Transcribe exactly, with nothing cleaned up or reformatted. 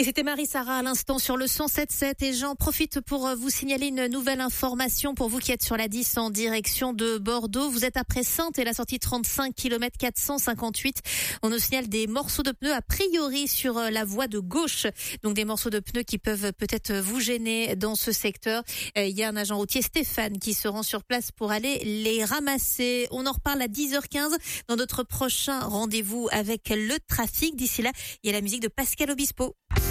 Et c'était Marie-Sara à l'instant sur le cent sept sept. Et j'en profite pour vous signaler une nouvelle information pour vous qui êtes sur la dix en direction de Bordeaux. Vous êtes après Saintes et la sortie trente-cinq kilomètres quatre cent cinquante-huit. On nous signale des morceaux de pneus a priori sur la voie de gauche. Donc des morceaux de pneus qui peuvent peut-être vous gêner dans ce secteur. Il y a un agent routier, Stéphane, qui se rend sur place pour aller les ramasser. On en reparle à dix heures quinze dans notre prochain rendez-vous avec le trafic. D'ici là, il y a la musique de Pascal Obispo.